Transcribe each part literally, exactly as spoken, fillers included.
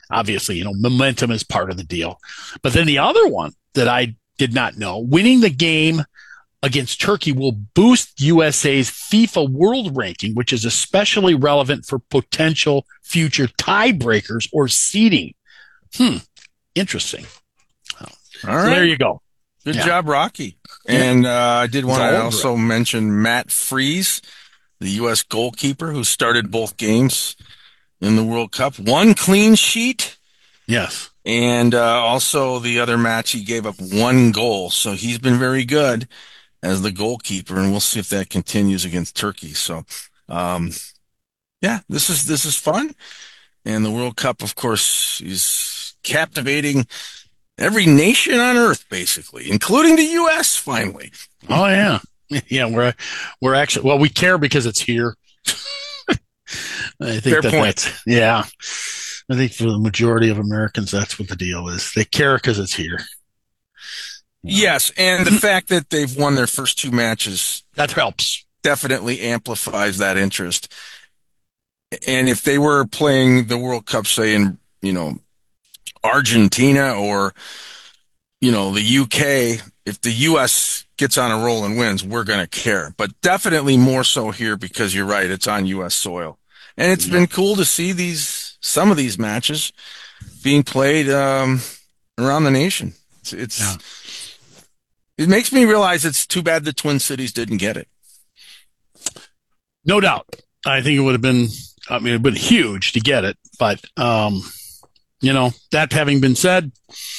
obviously, you know, momentum is part of the deal. But then the other one that I did not know, winning the game against Turkey will boost U S A's FIFA World Ranking, which is especially relevant for potential future tiebreakers or seeding. Hmm, interesting. All so right. There you go. Good yeah. job, Rocky. And uh, I did want to also right. mention Matt Freese, the U S goalkeeper who started both games in the World Cup. One clean sheet. Yes. And uh, also the other match, he gave up one goal. So he's been very good as the goalkeeper, and we'll see if that continues against Turkey. So, um, yeah, this is this is fun. And the World Cup, of course, is captivating every nation on earth, basically, including the U S finally. Oh, yeah. Yeah, we're we're actually, well, we care because it's here. I think Fair that point. That's, yeah. I think for the majority of Americans, that's what the deal is. They care because it's here. Yes, and the fact that they've won their first two matches that helps. Definitely amplifies that interest. And if they were playing the World Cup, say in, you know, Argentina or, you know, the U K, if the U S gets on a roll and wins, we're going to care. But definitely more so here because you're right, it's on U S soil. And it's yeah. been cool to see these, some of these matches being played um, around the nation. It's, it's yeah. It makes me realize it's too bad the Twin Cities didn't get it. No doubt. I think it would have been, I mean, it would have been huge to get it. But, um, you know, that having been said,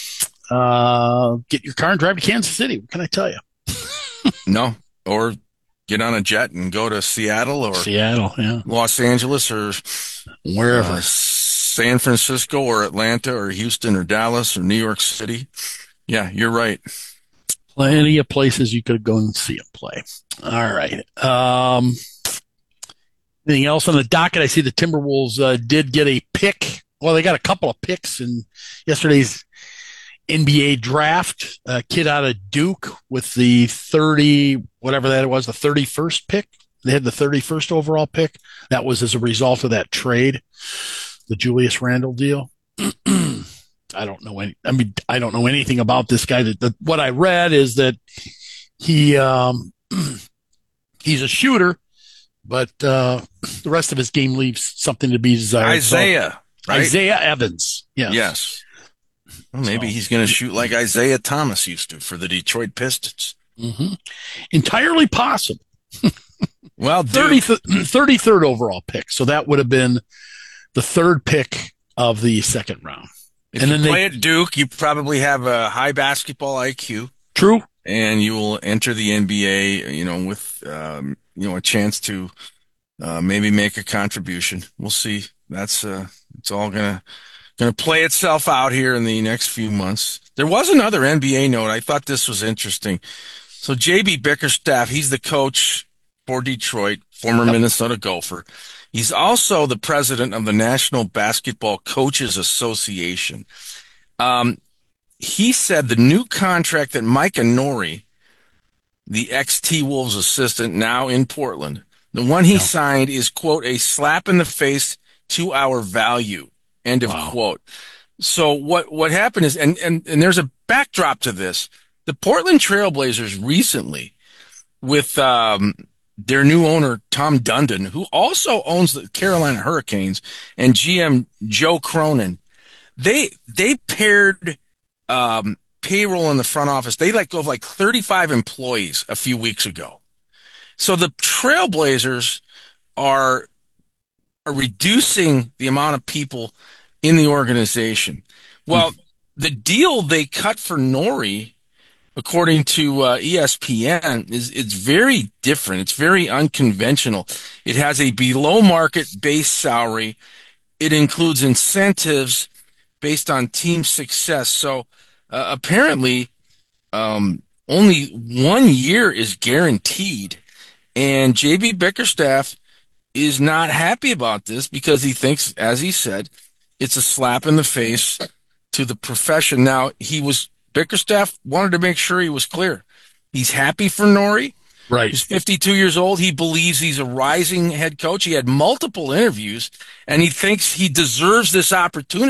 uh, get your car and drive to Kansas City. What can I tell you? No. Or get on a jet and go to Seattle or Seattle, yeah. Los Angeles or wherever. Uh, San Francisco or Atlanta or Houston or Dallas or New York City. Yeah, you're right. Plenty of places you could go and see them play. All right. Um, anything else on the docket? I see the Timberwolves uh, did get a pick. Well, they got a couple of picks in yesterday's N B A draft. A kid out of Duke with the thirty, whatever that was, the thirty-first pick. They had the thirty-first overall pick. That was as a result of that trade, the Julius Randle deal. I don't know any, I mean, I don't know anything about this guy. That, that what I read is that he, um, he's a shooter, but, uh, the rest of his game leaves something to be desired. Isaiah, so, right? Isaiah Evans. Yes. Yes. Well, maybe so, he's going to shoot like Isaiah Thomas used to for the Detroit Pistons. Mm-hmm. Entirely possible. Well, thirty, thirty-third overall pick. So that would have been the third pick of the second round. If and you then play they, at Duke, you probably have a high basketball I Q. True. And you will enter the N B A, you know, with, um, you know, a chance to uh, maybe make a contribution. We'll see. That's, uh, it's all gonna, gonna play itself out here in the next few months. There was another N B A note. I thought this was interesting. So J B Bickerstaff, he's the coach for Detroit, former yep. Minnesota Gopher. He's also the president of the National Basketball Coaches Association. Um, he said the new contract that Micah Nori, the ex-T-Wolves assistant now in Portland, the one he no. signed is, quote, a slap in the face to our value, end of wow. quote. So what, what happened is, and, and, and there's a backdrop to this. The Portland Trailblazers recently with, um, their new owner, Tom Dundon, who also owns the Carolina Hurricanes, and G M Joe Cronin, they they paired um, payroll in the front office. They let go of like thirty-five employees a few weeks ago. So the Trailblazers are, are reducing the amount of people in the organization. Well, mm-hmm. the deal they cut for Nori, according to uh, E S P N, is it's very different. It's very unconventional. It has a below-market base salary. It includes incentives based on team success. So uh, apparently, um, only one year is guaranteed. And J B Bickerstaff is not happy about this because he thinks, as he said, it's a slap in the face to the profession. Now, he was Bickerstaff wanted to make sure he was clear. He's happy for Nori. Right. He's fifty-two years old. He believes he's a rising head coach. He had multiple interviews, and he thinks he deserves this opportunity.